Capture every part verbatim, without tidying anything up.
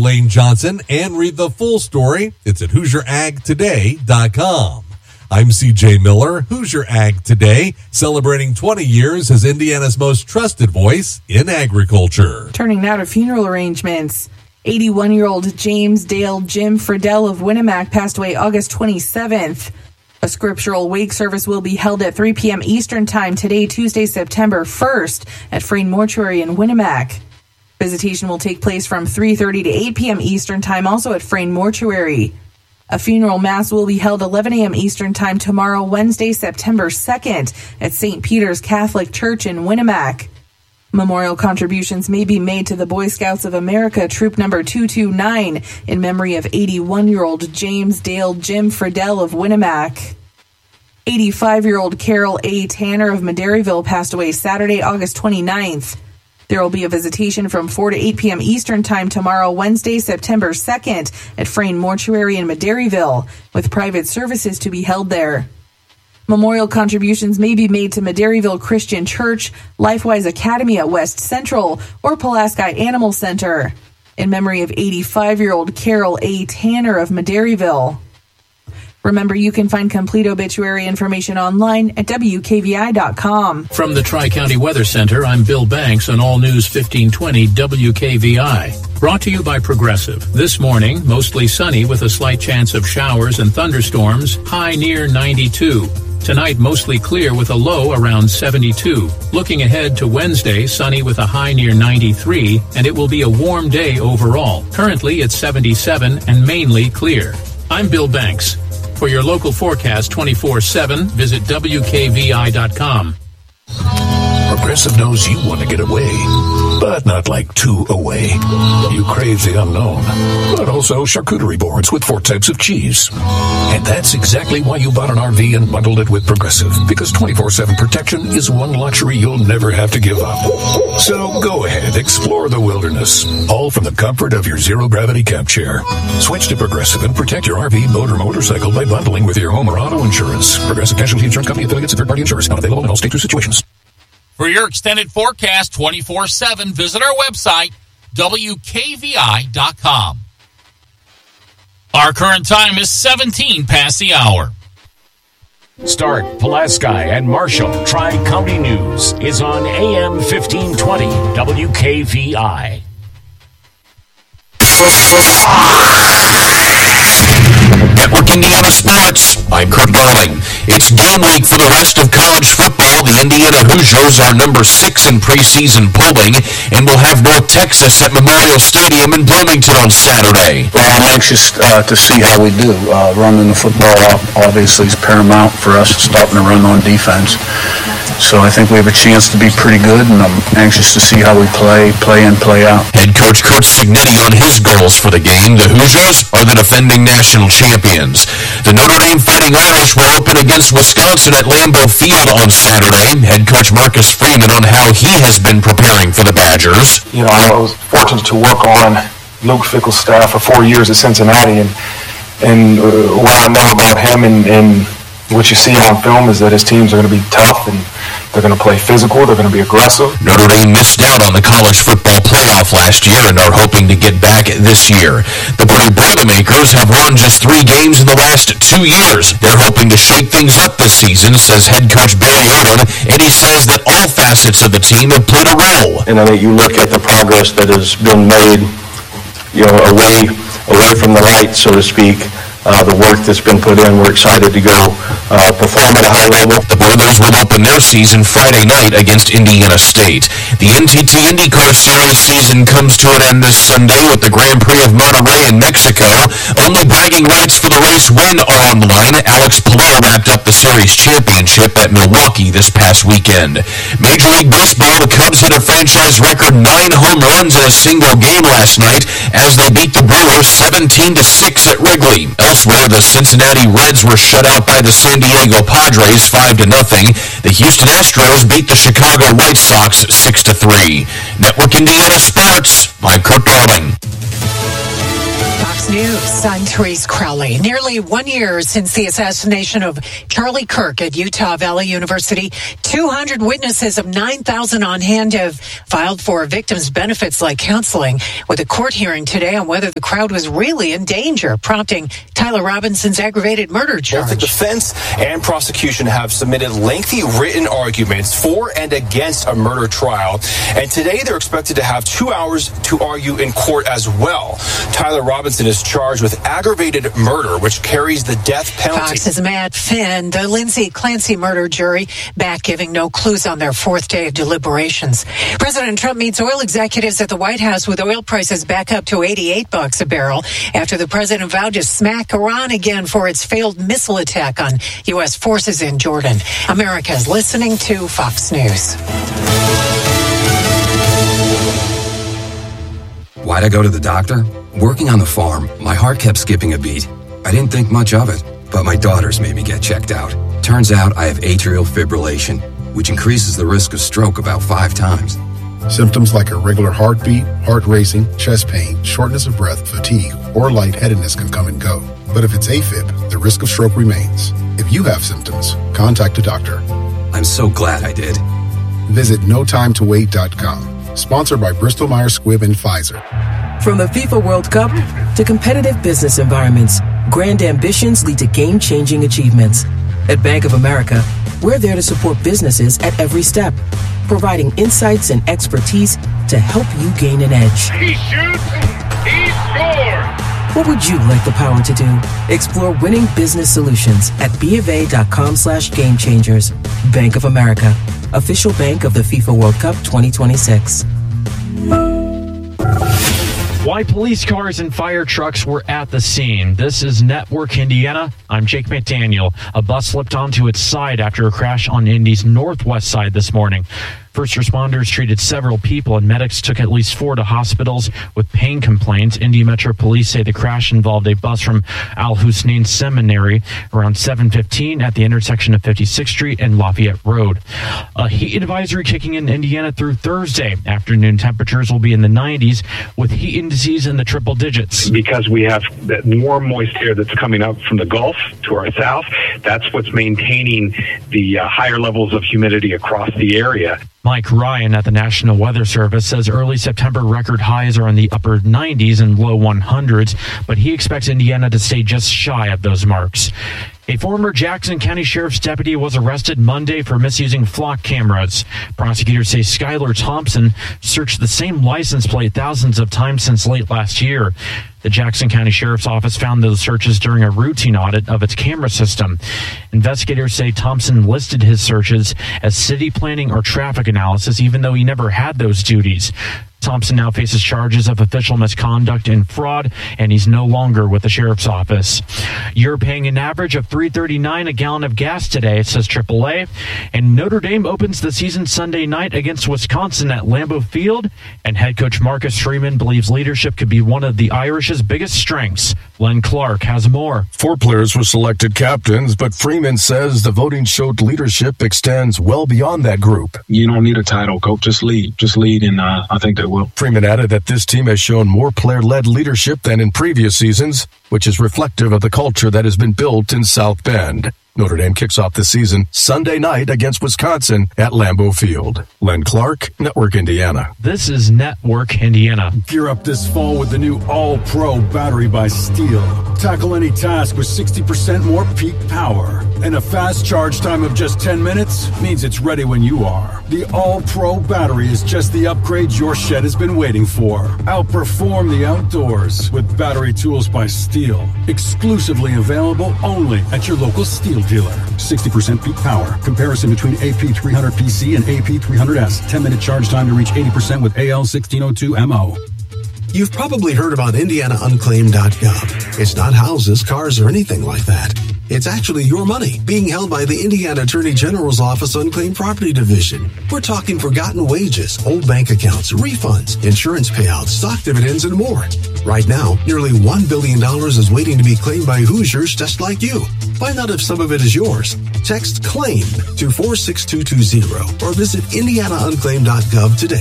Lane Johnson, and read the full story. It's at Hoosier Ag Today dot com. I'm C J Miller, Hoosier Ag Today, celebrating twenty years as Indiana's most trusted voice in agriculture. Turning now to funeral arrangements. eighty-one-year-old James Dale Jim Friedel of Winnemac passed away August twenty-seventh. A scriptural wake service will be held at three p.m. Eastern Time today, Tuesday, September first, at Frayne Mortuary in Winnemac. Visitation will take place from three thirty to eight p.m. Eastern Time, also at Frayne Mortuary. A funeral mass will be held eleven a.m. Eastern Time tomorrow, Wednesday, September second, at Saint Peter's Catholic Church in Winnemac. Memorial contributions may be made to the Boy Scouts of America Troop Number two two nine in memory of eighty-one-year-old James Dale Jim Friedel of Winnemac. eighty-five-year-old Carol A. Tanner of Madairyville passed away Saturday, August twenty-ninth. There will be a visitation from four to eight p.m. Eastern Time tomorrow, Wednesday, September second, at Frayne Mortuary in Madairyville, with private services to be held there. Memorial contributions may be made to Madairyville Christian Church, Lifewise Academy at West Central, or Pulaski Animal Center, in memory of eighty-five-year-old Carol A. Tanner of Madairyville. Remember, you can find complete obituary information online at W K V I dot com. From the Tri-County Weather Center, I'm Bill Banks on All News fifteen twenty W K V I. Brought to you by Progressive. This morning, mostly sunny with a slight chance of showers and thunderstorms, high near ninety-two. Tonight, mostly clear with a low around seventy-two. Looking ahead to Wednesday, sunny with a high near ninety-three, and it will be a warm day overall. Currently, it's seventy-seven and mainly clear. I'm Bill Banks. For your local forecast twenty-four seven, visit W K V I dot com. Progressive knows you want to get away, but not like two away. You crave the unknown, but also charcuterie boards with four types of cheese. And that's exactly why you bought an R V and bundled it with Progressive, because twenty-four seven protection is one luxury you'll never have to give up. So go ahead, explore the wilderness, all from the comfort of your zero-gravity camp chair. Switch to Progressive and protect your R V, boat, or motorcycle by bundling with your home or auto insurance. Progressive Casualty Insurance Company, affiliates, and third-party insurers. Not available in all states or situations. For your extended forecast twenty-four seven, visit our website, W K V I dot com. Our current time is seventeen past the hour. Stark, Pulaski, and Marshall Tri-County News is on A M fifteen twenty W K V I. Network Indiana Sports, I'm Kurt Darling. It's game week for the rest of college football. The Indiana Hoosiers are number six in preseason polling, and will have North Texas at Memorial Stadium in Bloomington on Saturday. Well, I'm anxious uh, to see how we do. Uh, running the football up obviously is paramount for us, stopping the run on defense. So I think we have a chance to be pretty good, and I'm anxious to see how we play, play in, play out. Head coach Kurt Cignetti on his goals for the game. The Hoosiers are the defending national champions. The Notre Dame Fighting Irish will open against Wisconsin at Lambeau Field on Saturday. Head coach Marcus Freeman on how he has been preparing for the Badgers. You know, I was fortunate to work on Luke Fickell's staff for four years at Cincinnati, and and uh, what I know about him and, and what you see on film is that his teams are going to be tough, and they're going to play physical, they're going to be aggressive. Notre Dame missed out on the college football playoff last year and are hoping to get back this year. The Purdue Boilermakers have won just three games in the last two years. They're hoping to shake things up this season, says head coach Barry Irwin, and he says that all facets of the team have played a role. And I think you look at the progress that has been made, you know, away, away from the light, so to speak. Uh, the work that's been put in, we're excited to go uh, perform at a high level. The Boilers will open their season Friday night against Indiana State. The N T T IndyCar Series season comes to an end this Sunday with the Grand Prix of Monterrey in Mexico. Only bragging rights for the race win are on the line. Alex Palou wrapped up the series championship at Milwaukee this past weekend. Major League Baseball, the Cubs hit a franchise record nine home runs in a single game last night as they beat the Brewers seventeen to six at Wrigley. Elsewhere, the Cincinnati Reds were shut out by the San Diego Padres five to nothing. The Houston Astros beat the Chicago White Sox six to three. Network Indiana Sports, I'm Kurt Darling. Fox News. I'm Therese Crowley. Nearly one year since the assassination of Charlie Kirk at Utah Valley University, two hundred witnesses of nine thousand on hand have filed for victims' benefits like counseling, with a court hearing today on whether the crowd was really in danger, prompting Tyler Robinson's aggravated murder charge. Both the defense and prosecution have submitted lengthy written arguments for and against a murder trial, and today they're expected to have two hours to argue in court as well. Tyler Robinson is charged with aggravated murder, which carries the death penalty. Fox's Matt Finn, the Lindsay Clancy murder jury, back giving no clues on their fourth day of deliberations. President Trump meets oil executives at the White House with oil prices back up to eighty-eight bucks a barrel after the president vowed to smack Iran again for its failed missile attack on U S forces in Jordan. America is listening to Fox News. Why'd I go to the doctor? Working on the farm, my heart kept skipping a beat. I didn't think much of it, but my daughters made me get checked out. Turns out I have atrial fibrillation, which increases the risk of stroke about five times. Symptoms like irregular heartbeat, heart racing, chest pain, shortness of breath, fatigue, or lightheadedness can come and go. But if it's AFib, the risk of stroke remains. If you have symptoms, contact a doctor. I'm so glad I did. Visit no time to wait dot com. Sponsored by Bristol Myers Squibb and Pfizer. From the FIFA World Cup to competitive business environments, grand ambitions lead to game-changing achievements. At Bank of America, we're there to support businesses at every step, providing insights and expertise to help you gain an edge. He shoots, he scores! What would you like the power to do? Explore winning business solutions at BofA.com slash game changers. Bank of America, official bank of the FIFA World Cup twenty twenty-six. Why police cars and fire trucks were at the scene. This is Network Indiana. I'm Jake McDaniel. A bus slipped onto its side after a crash on Indy's northwest side this morning. First responders treated several people, and medics took at least four to hospitals with pain complaints. Indy Metro Police say the crash involved a bus from Al Hussein Seminary around seven fifteen at the intersection of fifty-sixth Street and Lafayette Road. A heat advisory kicking in Indiana through Thursday. Afternoon temperatures will be in the nineties with heat indices in the triple digits. Because we have that warm, moist air that's coming up from the Gulf to our south, that's what's maintaining the uh, higher levels of humidity across the area. Mike Ryan at the National Weather Service says early September record highs are in the upper nineties and low hundreds, but he expects Indiana to stay just shy of those marks. A former Jackson County Sheriff's deputy was arrested Monday for misusing flock cameras. Prosecutors say Skylar Thompson searched the same license plate thousands of times since late last year. The Jackson County Sheriff's Office found those searches during a routine audit of its camera system. Investigators say Thompson listed his searches as city planning or traffic analysis, even though he never had those duties. Thompson now faces charges of official misconduct and fraud, and he's no longer with the sheriff's office. You're paying an average of three dollars and thirty-nine cents a gallon of gas today, says triple A. And Notre Dame opens the season Sunday night against Wisconsin at Lambeau Field. And head coach Marcus Freeman believes leadership could be one of the Irish's biggest strengths. Len Clark has more. Four players were selected captains, but Freeman says the voting showed leadership extends well beyond that group. You don't need a title, coach. Just lead. Just lead, and uh, I think they will. Freeman added that this team has shown more player-led leadership than in previous seasons, which is reflective of the culture that has been built in South Bend. Notre Dame kicks off the season Sunday night against Wisconsin at Lambeau Field. Len Clark, Network Indiana. This is Network Indiana. Gear up this fall with the new All-Pro battery by Steel. Tackle any task with sixty percent more peak power. And a fast charge time of just ten minutes means it's ready when you are. The All-Pro battery is just the upgrade your shed has been waiting for. Outperform the outdoors with battery tools by Steel. Exclusively available only at your local Steel dealer. sixty percent peak power. Comparison between A P three hundred P C and A P three hundred S. ten minute charge time to reach eighty percent with A L sixteen oh two M O. You've probably heard about Indiana Unclaimed dot gov. It's not houses, cars, or anything like that. It's actually your money being held by the Indiana Attorney General's Office Unclaimed Property Division. We're talking forgotten wages, old bank accounts, refunds, insurance payouts, stock dividends, and more. Right now, nearly one billion dollars is waiting to be claimed by Hoosiers just like you. Find out if some of it is yours. Text CLAIM to four six two two zero or visit Indiana Unclaimed dot gov today.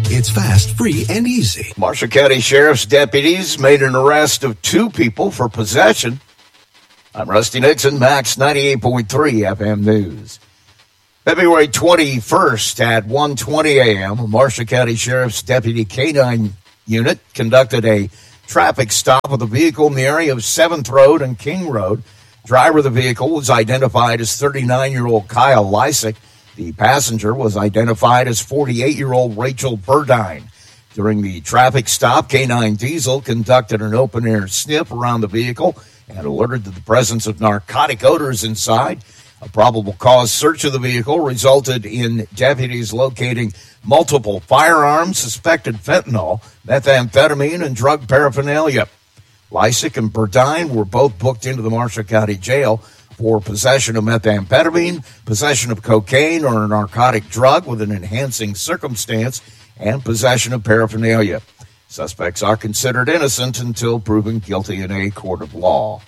It's fast, free, and easy. Marshall County Sheriff's deputies made an arrest of two people for possession. I'm Rusty Nixon, Max ninety-eight point three F M News. February twenty-first at one twenty a.m., a Marshall County Sheriff's Deputy K nine unit conducted a traffic stop with a vehicle in the area of seventh Road and King Road. Driver of the vehicle was identified as thirty-nine-year-old Kyle Lysick. The passenger was identified as forty-eight-year-old Rachel Burdine. During the traffic stop, K nine Diesel conducted an open-air sniff around the vehicle and alerted to the presence of narcotic odors inside. A probable cause search of the vehicle resulted in deputies locating multiple firearms, suspected fentanyl, methamphetamine, and drug paraphernalia. Lysick and Burdine were both booked into the Marshall County Jail for possession of methamphetamine, possession of cocaine or a narcotic drug with an enhancing circumstance, and possession of paraphernalia. Suspects are considered innocent until proven guilty in a court of law.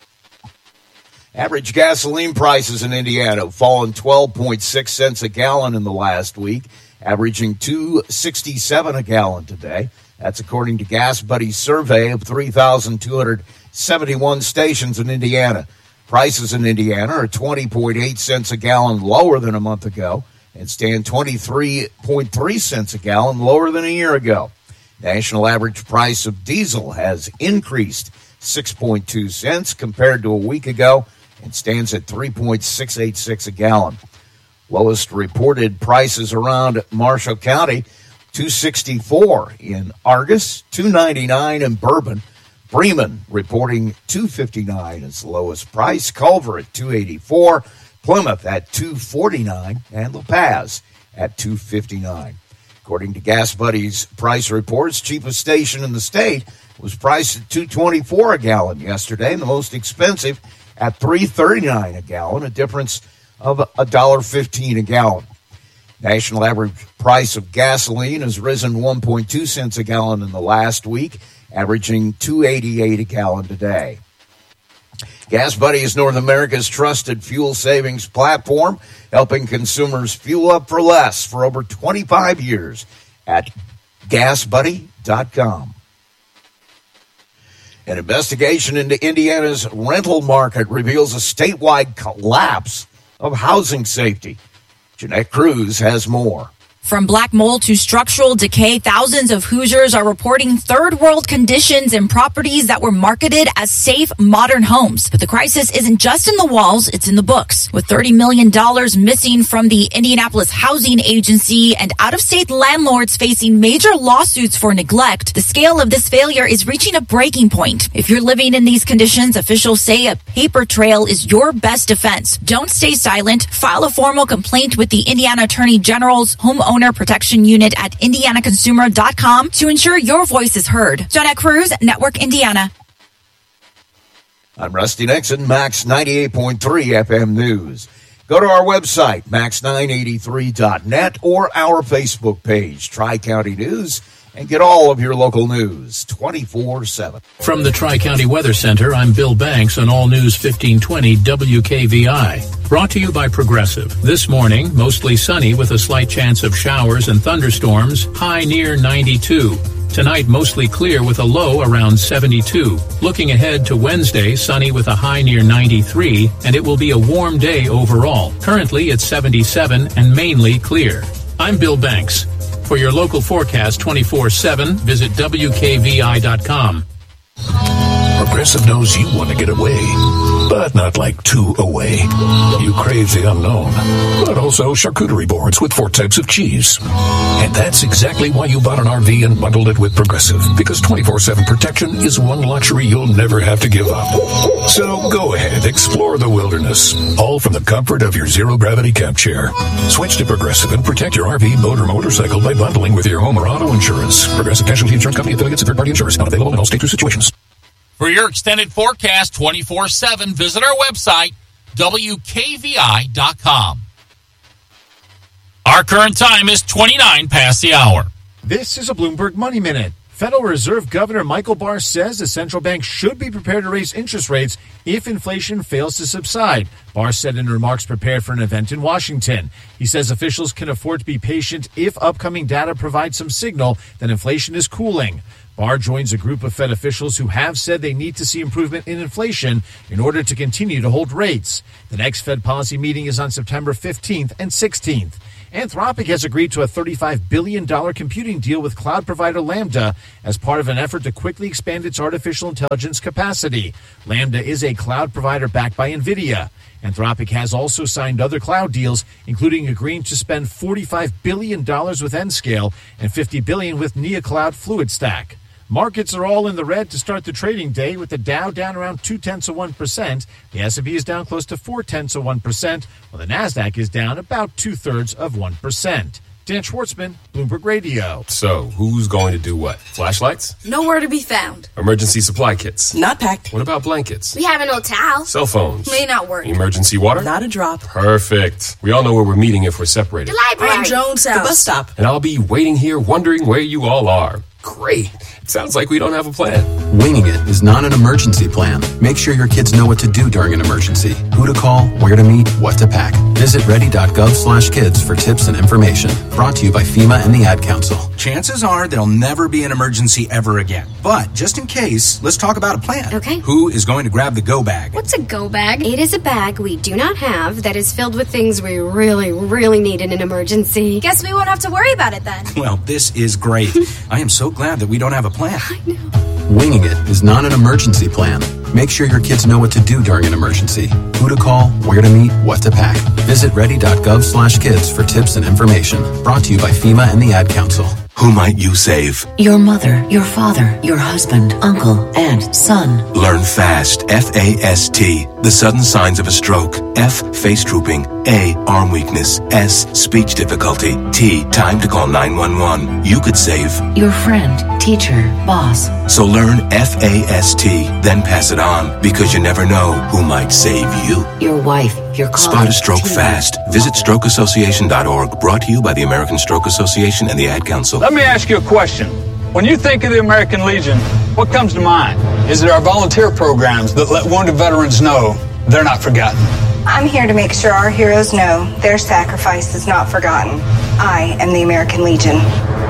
Average gasoline prices in Indiana have fallen twelve point six cents a gallon in the last week, averaging two dollars and sixty-seven cents a gallon today. That's according to Gas Buddy's survey of three thousand two hundred seventy-one stations in Indiana. Prices in Indiana are twenty point eight cents a gallon lower than a month ago and stand twenty-three point three cents a gallon lower than a year ago. National average price of diesel has increased six point two cents compared to a week ago and stands at three point six eight six a gallon. Lowest reported prices around Marshall County, two sixty-four in Argus, two ninety-nine in Bourbon. Bremen reporting two fifty-nine as the lowest price. Culver at two eighty-four, Plymouth at two forty-nine, and La Paz at two fifty-nine. According to Gas Buddy's price reports, cheapest station in the state was priced at two twenty-four a gallon yesterday, and the most expensive at three thirty-nine a gallon, a difference of one dollar fifteen a gallon. National average price of gasoline has risen one point two cents a gallon in the last week, averaging two eighty-eight a gallon today. Gas Buddy is North America's trusted fuel savings platform, helping consumers fuel up for less for over twenty-five years at gas buddy dot com. An investigation into Indiana's rental market reveals a statewide collapse of housing safety. Jeanette Cruz has more. From black mold to structural decay, thousands of Hoosiers are reporting third world conditions in properties that were marketed as safe, modern homes. But the crisis isn't just in the walls, it's in the books. With thirty million dollars missing from the Indianapolis Housing Agency and out-of-state landlords facing major lawsuits for neglect, the scale of this failure is reaching a breaking point. If you're living in these conditions, officials say a paper trail is your best defense. Don't stay silent. File a formal complaint with the Indiana Attorney General's Homeowner Protection Unit at indiana consumer dot com to ensure your voice is heard. Jeanette Cruz, Network Indiana. I'm Rusty Nixon, Max ninety-eight point three F M News. Go to our website, max nine eighty-three dot net, or our Facebook page, Tri-County News, and get all of your local news twenty-four seven. From the Tri-County Weather Center, I'm Bill Banks on All News fifteen twenty W K V I. Brought to you by Progressive. This morning, mostly sunny with a slight chance of showers and thunderstorms, high near ninety-two. Tonight, mostly clear with a low around seventy-two. Looking ahead to Wednesday, sunny with a high near ninety-three, and it will be a warm day overall. Currently, it's seventy-seven and mainly clear. I'm Bill Banks. For your local forecast twenty-four seven, visit W K V I dot com. Progressive knows you want to get away, but not like two away. You crave the unknown, but also charcuterie boards with four types of cheese. And that's exactly why you bought an R V and bundled it with Progressive, because twenty-four seven protection is one luxury you'll never have to give up. So go ahead, explore the wilderness, all from the comfort of your zero-gravity camp chair. Switch to Progressive and protect your R V, boat, or motorcycle by bundling with your home or auto insurance. Progressive Casualty Insurance Company, affiliates, and third-party insurers. Not available in all states or situations. For your extended forecast twenty-four seven, visit our website, W K V I dot com. Our current time is twenty-nine past the hour. This is a Bloomberg Money Minute. Federal Reserve Governor Michael Barr says the central bank should be prepared to raise interest rates if inflation fails to subside. Barr said in remarks prepared for an event in Washington. He says officials can afford to be patient if upcoming data provides some signal that inflation is cooling. Barr joins a group of Fed officials who have said they need to see improvement in inflation in order to continue to hold rates. The next Fed policy meeting is on September fifteenth and sixteenth. Anthropic has agreed to a thirty-five billion dollars computing deal with cloud provider Lambda as part of an effort to quickly expand its artificial intelligence capacity. Lambda is a cloud provider backed by NVIDIA. Anthropic has also signed other cloud deals, including agreeing to spend forty-five billion dollars with Nscale and fifty billion dollars with NeoCloud FluidStack. Markets are all in the red to start the trading day, with the Dow down around two-tenths of one percent. The S and P is down close to four-tenths of one percent, while the NASDAQ is down about two-thirds of one percent. Dan Schwartzman, Bloomberg Radio. So, who's going to do what? Flashlights? Nowhere to be found. Emergency supply kits? Not packed. What about blankets? We have an old towel. Cell phones? May not work. Emergency water? Not a drop. Perfect. We all know where we're meeting if we're separated. The library. On Jones' house. The bus stop. And I'll be waiting here wondering where you all are. Great. It sounds like we don't have a plan. Winging it is not an emergency plan. Make sure your kids know what to do during an emergency. Who to call, where to meet, what to pack. Visit ready.gov slash kids for tips and information. Brought to you by FEMA and the Ad Council. Chances are there'll never be an emergency ever again. But just in case, let's talk about a plan. Okay. Who is going to grab the go bag? What's a go bag? It is a bag we do not have that is filled with things we really, really need in an emergency. Guess we won't have to worry about it then. Well, this is great. I am so glad that we don't have a plan. I know. Winging it is not an emergency plan. Make sure your kids know what to do during an emergency. Who to call, where to meet, what to pack. Visit ready.gov slash kids for tips and information. Brought to you by FEMA and the Ad Council. Who might you save? Your mother, your father, your husband, uncle, and son. Learn FAST, F A S T, the sudden signs of a stroke. F, face drooping. A, arm weakness. S, speech difficulty. T, time to call nine one one. You could save your friend, teacher, boss. So learn F A S T, then pass it on, because you never know who might save you. Your wife, your colleague. Spot a stroke fast. Visit stroke association dot org, brought to you by the American Stroke Association and the Ad Council. Let me ask you a question. When you think of the American Legion, what comes to mind? Is it our volunteer programs that let wounded veterans know they're not forgotten? I'm here to make sure our heroes know their sacrifice is not forgotten. I am the American Legion.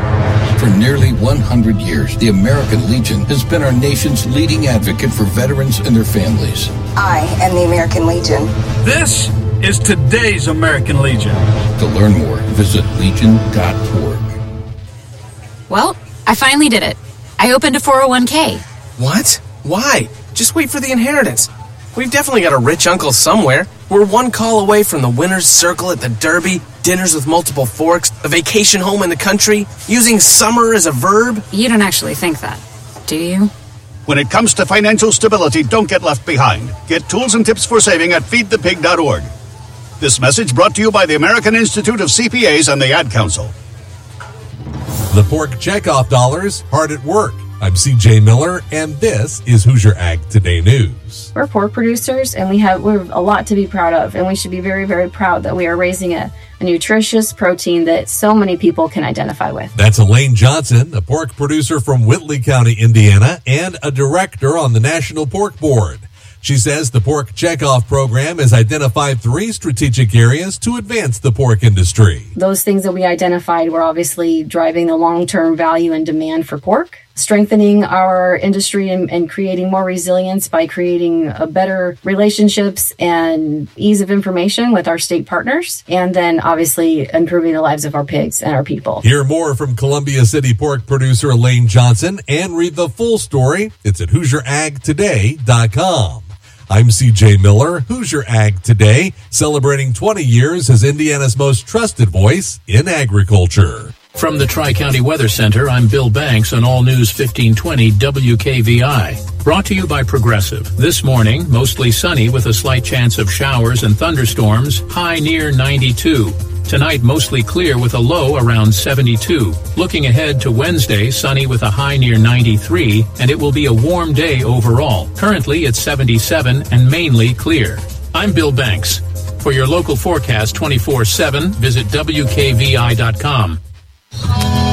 For nearly one hundred years, the American Legion has been our nation's leading advocate for veterans and their families. I am the American Legion. This is today's American Legion. To learn more, visit legion dot org. Well, I finally did it. I opened a four oh one k. What? Why? Just wait for the inheritance. We've definitely got a rich uncle somewhere. We're one call away from the winner's circle at the Derby, dinners with multiple forks, a vacation home in the country, using summer as a verb. You don't actually think that, do you? When it comes to financial stability, don't get left behind. Get tools and tips for saving at feed the pig dot org. This message brought to you by the American Institute of C P As and the Ad Council. The pork checkoff dollars hard at work. I'm C J Miller, and this is Hoosier Ag Today News. We're pork producers, and we have we're a lot to be proud of, and we should be very, very proud that we are raising a, a nutritious protein that so many people can identify with. That's Elaine Johnson, a pork producer from Whitley County, Indiana, and a director on the National Pork Board. She says the Pork Checkoff program has identified three strategic areas to advance the pork industry. Those things that we identified were obviously driving the long-term value and demand for pork, strengthening our industry and, and creating more resilience by creating a better relationships and ease of information with our state partners, and then obviously improving the lives of our pigs and our people. Hear more from Columbia City pork producer Elaine Johnson and read the full story. It's at hoosier ag today dot com. I'm C J Miller, Hoosier Ag Today, celebrating twenty years as Indiana's most trusted voice in agriculture. From the Tri-County Weather Center, I'm Bill Banks on All News fifteen twenty W K V I. Brought to you by Progressive. This morning, mostly sunny with a slight chance of showers and thunderstorms, high near ninety-two. Tonight, mostly clear with a low around seventy-two. Looking ahead to Wednesday, sunny with a high near ninety-three, and it will be a warm day overall. Currently, it's seventy-seven and mainly clear. I'm Bill Banks. For your local forecast twenty-four seven, visit W K V I dot com. Progressive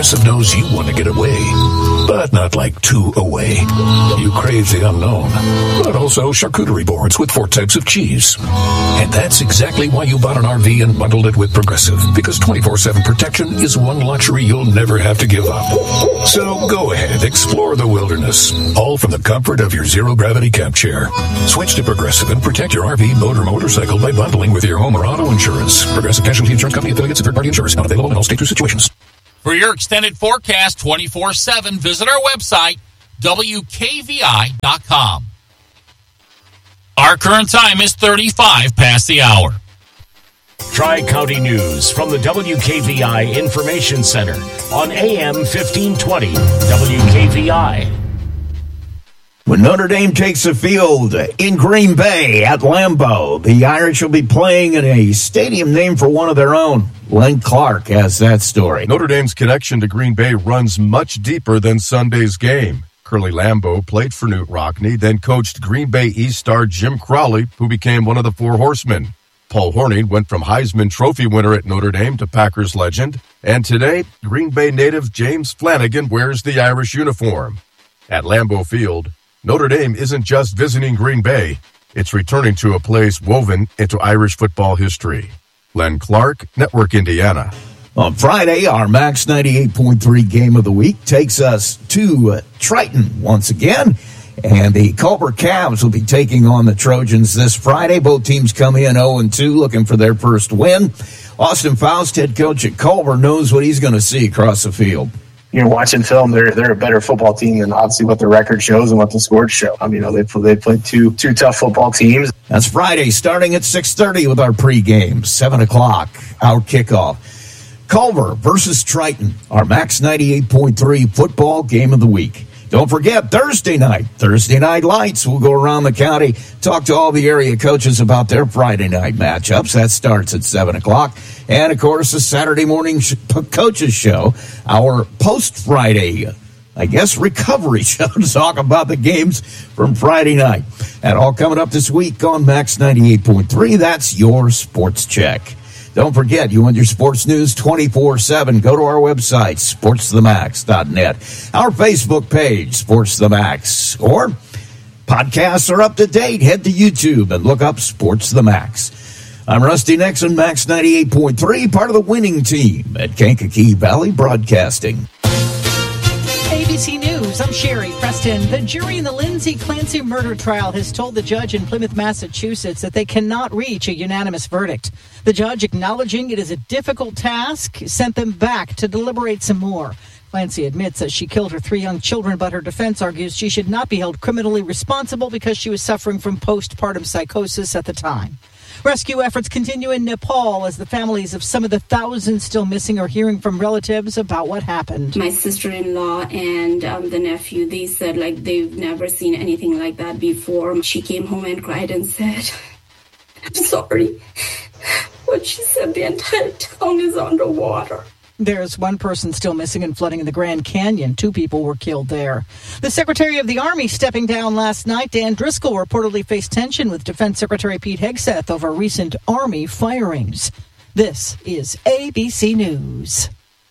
Progressive knows you want to get away, but not like two away. You crave the unknown, but also charcuterie boards with four types of cheese. And that's exactly why you bought an R V and bundled it with Progressive, because twenty-four seven protection is one luxury you'll never have to give up. So go ahead, explore the wilderness, all from the comfort of your zero-gravity camp chair. Switch to Progressive and protect your R V, boat, or motorcycle by bundling with your home or auto insurance. Progressive Casualty Insurance Company, affiliates, and third-party insurers. Not available in all states or situations. For your extended forecast twenty-four seven, visit our website, W K V I dot com. Our current time is thirty-five past the hour. Tri-County News from the W K V I Information Center on A M fifteen twenty W K V I. When Notre Dame takes the field in Green Bay at Lambeau, the Irish will be playing in a stadium named for one of their own. Len Clark has that story. Notre Dame's connection to Green Bay runs much deeper than Sunday's game. Curly Lambeau played for Knute Rockne, then coached Green Bay East star Jim Crowley, who became one of the Four Horsemen. Paul Hornung went from Heisman Trophy winner at Notre Dame to Packers legend. And today, Green Bay native James Flanagan wears the Irish uniform. At Lambeau Field, Notre Dame isn't just visiting Green Bay. It's returning to a place woven into Irish football history. Len Clark, Network Indiana. On Friday, our Max ninety-eight point three game of the week takes us to uh, Triton once again. And the Culver Cavs will be taking on the Trojans this Friday. Both teams come in oh and two, looking for their first win. Austin Faust, head coach at Culver, knows what he's going to see across the field. You know, watching film, they're they're a better football team than obviously what the record shows and what the scores show. I mean, you know, they they played two two tough football teams. That's Friday, starting at six thirty with our pregame, seven o'clock, our kickoff. Culver versus Triton, our Max ninety-eight point three football game of the week. Don't forget, Thursday night, Thursday Night Lights. We'll go around the county, talk to all the area coaches about their Friday night matchups. That starts at seven o'clock. And, of course, the Saturday morning sh- coaches show, our post-Friday, I guess, recovery show to talk about the games from Friday night. And all coming up this week on Max ninety-eight point three. That's your Sports Check. Don't forget, you want your sports news twenty-four seven. Go to our website, sports the max dot net. Our Facebook page, Sports the Max. Or podcasts are up to date. Head to YouTube and look up Sports the Max. I'm Rusty Nixon, Max ninety-eight point three, part of the winning team at Kankakee Valley Broadcasting. A B C News, I'm Sherry Preston. The jury in the Lindsay Clancy murder trial has told the judge in Plymouth, Massachusetts that they cannot reach a unanimous verdict. The judge, acknowledging it is a difficult task, sent them back to deliberate some more. Clancy admits that she killed her three young children, but her defense argues she should not be held criminally responsible because she was suffering from postpartum psychosis at the time. Rescue efforts continue in Nepal as the families of some of the thousands still missing are hearing from relatives about what happened. My sister-in-law and um, the nephew, they said like they've never seen anything like that before. She came home and cried and said, "I'm sorry." What she said, the entire town is underwater. There's one person still missing in flooding in the Grand Canyon. Two people were killed there. The Secretary of the Army stepping down last night. Dan Driscoll reportedly faced tension with Defense Secretary Pete Hegseth over recent Army firings. This is A B C News.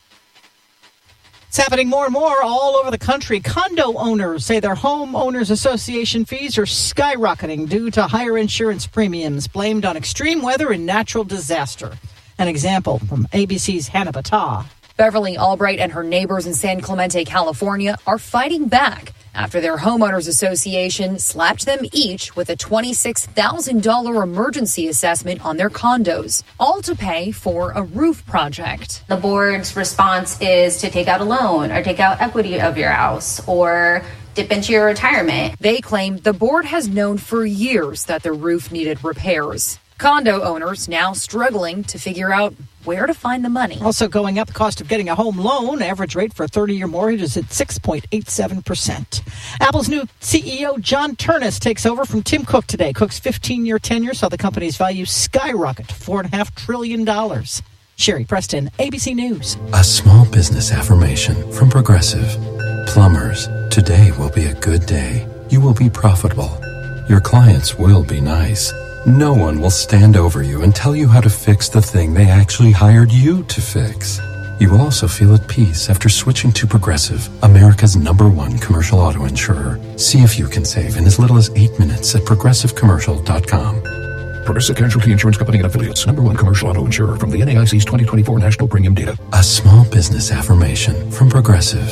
It's happening more and more all over the country. Condo owners say their homeowners association fees are skyrocketing due to higher insurance premiums blamed on extreme weather and natural disaster. An example from A B C's Hannah Battah. Beverly Albright and her neighbors in San Clemente, California, are fighting back after their homeowners association slapped them each with a twenty-six thousand dollars emergency assessment on their condos, all to pay for a roof project. The board's response is to take out a loan or take out equity of your house or dip into your retirement. They claim the board has known for years that the roof needed repairs. Condo owners now struggling to figure out where to find the money. Also going up, the cost of getting a home loan. Average rate for a thirty-year mortgage is at six point eight seven percent. Apple's new C E O, John Ternus, takes over from Tim Cook today. Cook's fifteen-year tenure saw the company's value skyrocket to four point five trillion dollars. Sherry Preston, A B C News. A small business affirmation from Progressive. Plumbers, today will be a good day. You will be profitable. Your clients will be nice. No one will stand over you and tell you how to fix the thing they actually hired you to fix. You will also feel at peace after switching to Progressive, America's number one commercial auto insurer. See if you can save in as little as eight minutes at progressive commercial dot com. Progressive Casualty Insurance Company and Affiliates. Number one commercial auto insurer from the N A I C's twenty twenty-four National Premium Data. A small business affirmation from Progressive.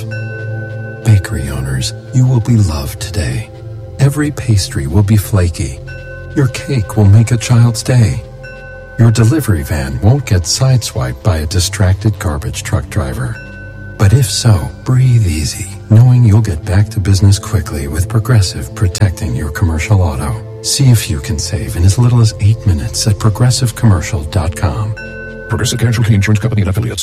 Bakery owners, you will be loved today. Every pastry will be flaky. Your cake will make a child's day. Your delivery van won't get sideswiped by a distracted garbage truck driver. But if so, breathe easy, knowing you'll get back to business quickly with Progressive protecting your commercial auto. See if you can save in as little as eight minutes at progressive commercial dot com. Progressive Casualty Insurance Company and Affiliates.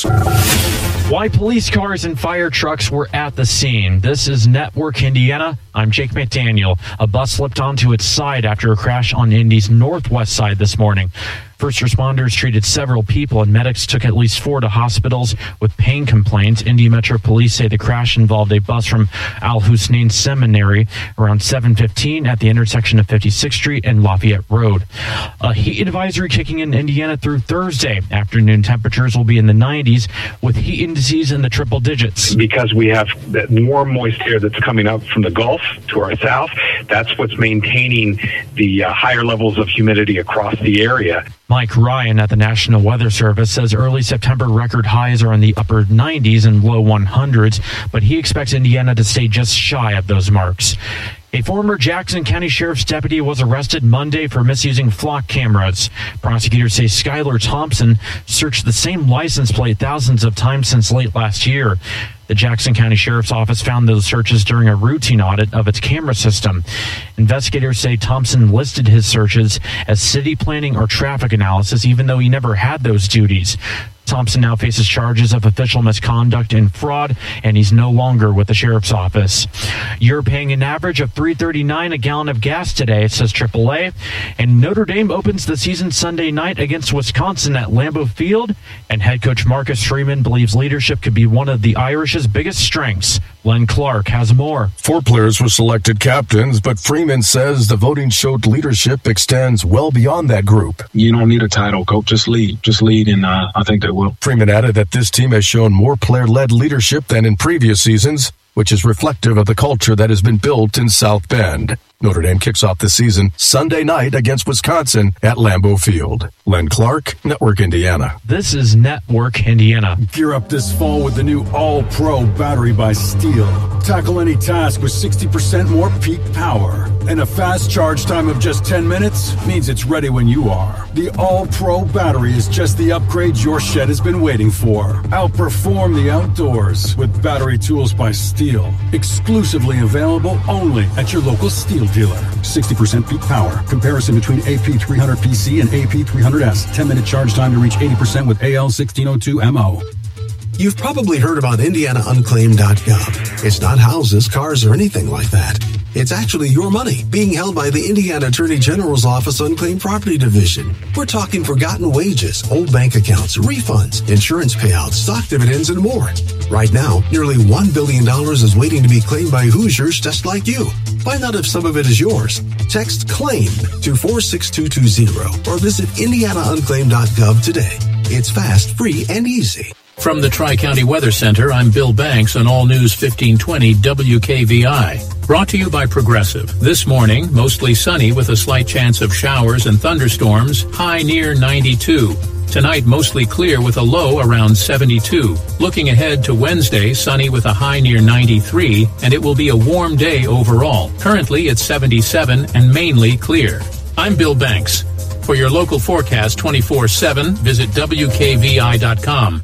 Why police cars and fire trucks were at the scene. This is Network Indiana. I'm Jake McDaniel. A bus slipped onto its side after a crash on Indy's northwest side this morning. First responders treated several people, and medics took at least four to hospitals with pain complaints. Indy Metro Police say the crash involved a bus from Al Hussein Seminary around seven fifteen at the intersection of fifty-sixth Street and Lafayette Road. A heat advisory kicking in Indiana through Thursday. Afternoon temperatures will be in the nineties with heat indices in the triple digits. Because we have that warm, moist air that's coming up from the Gulf to our south, that's what's maintaining the uh, higher levels of humidity across the area. Mike Ryan at the National Weather Service says early September record highs are in the upper nineties and low hundreds, but he expects Indiana to stay just shy of those marks. A former Jackson County Sheriff's deputy was arrested Monday for misusing flock cameras. Prosecutors say Skylar Thompson searched the same license plate thousands of times since late last year. The Jackson County Sheriff's Office found those searches during a routine audit of its camera system. Investigators say Thompson listed his searches as city planning or traffic analysis, even though he never had those duties. Thompson now faces charges of official misconduct and fraud, and he's no longer with the sheriff's office. You're paying an average of three thirty-nine a gallon of gas today, says triple A. And Notre Dame opens the season Sunday night against Wisconsin at Lambeau Field, and head coach Marcus Freeman believes leadership could be one of the Irish's biggest strengths. Len Clark has more. Four players were selected captains, but Freeman says the voting showed leadership extends well beyond that group. You don't need a title, coach. Just lead. Just lead, and uh, I think they will. Freeman added that this team has shown more player-led leadership than in previous seasons, which is reflective of the culture that has been built in South Bend. Notre Dame kicks off the season Sunday night against Wisconsin at Lambeau Field. Len Clark, Network Indiana. This is Network Indiana. Gear up this fall with the new All-Pro battery by Steel. Tackle any task with sixty percent more peak power. And a fast charge time of just ten minutes means it's ready when you are. The All-Pro battery is just the upgrade your shed has been waiting for. Outperform the outdoors with battery tools by Steel. Exclusively available only at your local Steel dealer. sixty percent peak power. Comparison between A P three hundred P C and A P three hundred S. ten minute charge time to reach eighty percent with A L sixteen oh two M O. You've probably heard about Indiana Unclaimed dot gov. It's not houses, cars, or anything like that. It's actually your money being held by the Indiana Attorney General's Office Unclaimed Property Division. We're talking forgotten wages, old bank accounts, refunds, insurance payouts, stock dividends, and more. Right now, nearly one billion dollars is waiting to be claimed by Hoosiers just like you. Find out if some of it is yours. Text CLAIM to four six two two zero or visit Indiana Unclaimed dot gov today. It's fast, free, and easy. From the Tri-County Weather Center, I'm Bill Banks on All News fifteen twenty W K V I. Brought to you by Progressive. This morning, mostly sunny with a slight chance of showers and thunderstorms, high near ninety-two. Tonight, mostly clear with a low around seventy-two. Looking ahead to Wednesday, sunny with a high near ninety-three, and it will be a warm day overall. Currently, it's seventy-seven and mainly clear. I'm Bill Banks. For your local forecast twenty-four seven, visit W K V I dot com.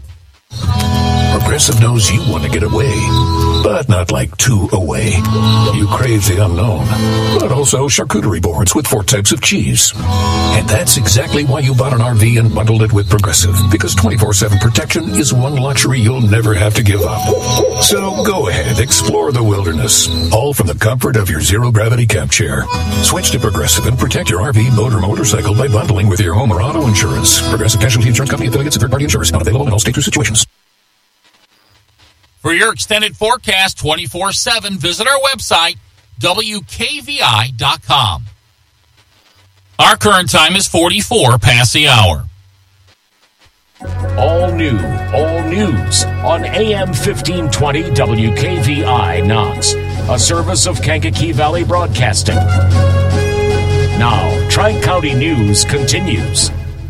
Progressive knows you want to get away, but not like two away. You crave the unknown, but also charcuterie boards with four types of cheese. And that's exactly why you bought an R V and bundled it with Progressive, because twenty-four seven protection is one luxury you'll never have to give up. So go ahead, explore the wilderness, all from the comfort of your zero-gravity camp chair. Switch to Progressive and protect your R V, boat, or motorcycle by bundling with your home or auto insurance. Progressive Casualty Insurance Company affiliates and third-party insurers. Not available in all states or situations. For your extended forecast twenty-four seven, visit our website, W K V I dot com. Our current time is forty-four past the hour. All new, all news on A M fifteen twenty W K V I Knox, a service of Kankakee Valley Broadcasting. Now, Tri-County News continues.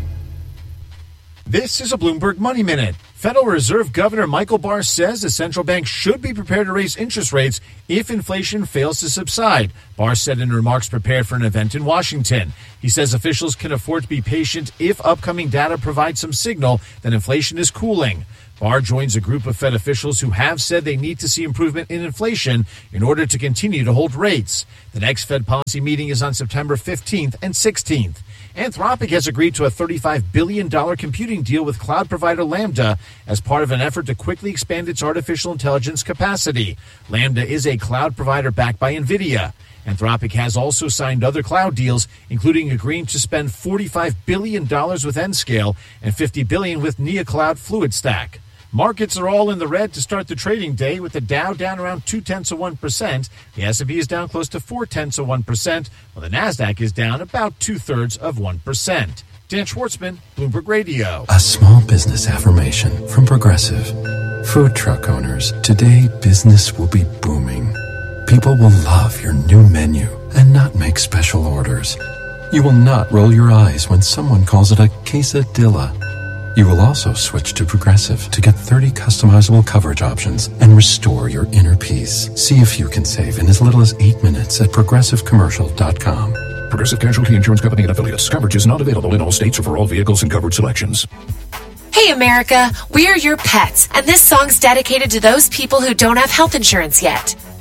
This is a Bloomberg Money Minute. Federal Reserve Governor Michael Barr says the central bank should be prepared to raise interest rates if inflation fails to subside. Barr said in remarks prepared for an event in Washington. He says officials can afford to be patient if upcoming data provides some signal that inflation is cooling. Barr joins a group of Fed officials who have said they need to see improvement in inflation in order to continue to hold rates. The next Fed policy meeting is on September fifteenth and sixteenth. Anthropic has agreed to a thirty-five billion dollars computing deal with cloud provider Lambda as part of an effort to quickly expand its artificial intelligence capacity. Lambda is a cloud provider backed by NVIDIA. Anthropic has also signed other cloud deals, including agreeing to spend forty-five billion dollars with Nscale and fifty billion dollars with NeoCloud FluidStack. Markets are all in the red to start the trading day, with the Dow down around two-tenths of one percent. The S and P is down close to four-tenths of one percent, while the NASDAQ is down about two-thirds of one percent. Dan Schwartzman, Bloomberg Radio. A small business affirmation from Progressive. Food truck owners, today business will be booming. People will love your new menu and not make special orders. You will not roll your eyes when someone calls it a quesadilla. You will also switch to Progressive to get thirty customizable coverage options and restore your inner peace. See if you can save in as little as eight minutes at progressive commercial dot com. Progressive Casualty Insurance Company and Affiliates. Coverage is not available in all states or for all vehicles and coverage selections. Hey America, we're your pets, and this song's dedicated to those people who don't have health insurance yet.